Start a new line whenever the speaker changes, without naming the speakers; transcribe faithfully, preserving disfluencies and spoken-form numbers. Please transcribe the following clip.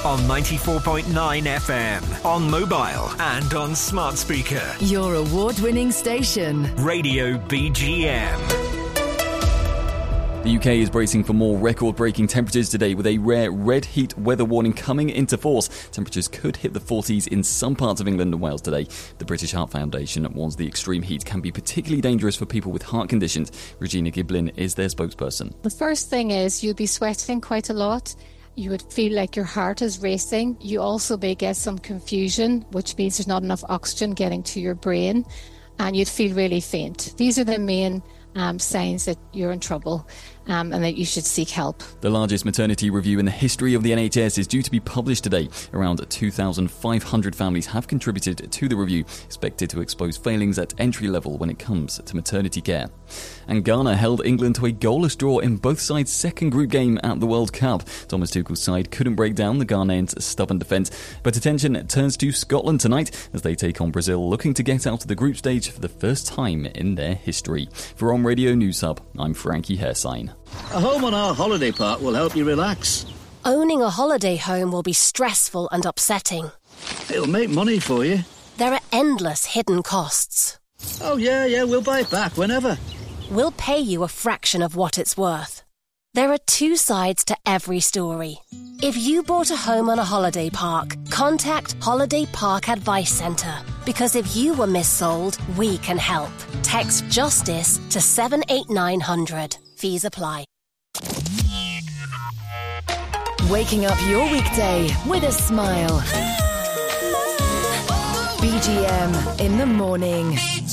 on ninety-four point nine F M, on mobile and on smart speaker.
Your award-winning station.
Radio B G M.
The U K is bracing for more record-breaking temperatures today with a rare red heat weather warning coming into force. Temperatures could hit the forties in some parts of England and Wales today. The British Heart Foundation warns the extreme heat can be particularly dangerous for people with heart conditions. Regina Giblin is their spokesperson.
The first thing is you'll be sweating quite a lot. You would feel like your heart is racing. You also may get some confusion, which means there's not enough oxygen getting to your brain, and you'd feel really faint. These are the main um, signs that you're in trouble. Um, and that you should seek help.
The largest maternity review in the history of the N H S is due to be published today. Around two thousand five hundred families have contributed to the review, expected to expose failings at entry level when it comes to maternity care. And Ghana held England to a goalless draw in both sides' second group game at the World Cup. Thomas Tuchel's side couldn't break down the Ghanaians' stubborn defence, but attention turns to Scotland tonight as they take on Brazil, looking to get out of the group stage for the first time in their history. For On Radio News Hub, I'm Frankie Hairsign.
A home on our holiday park will help you relax.
Owning a holiday home will be stressful and upsetting.
It'll make money for you.
There are endless hidden costs.
Oh, yeah, yeah, we'll buy it back whenever.
We'll pay you a fraction of what it's worth. There are two sides to every story. If you bought a home on a holiday park, contact Holiday Park Advice Centre. Because if you were missold, we can help. Text JUSTICE to seven eight nine hundred. Fees apply.
Waking up your weekday with a smile. B G M in the morning.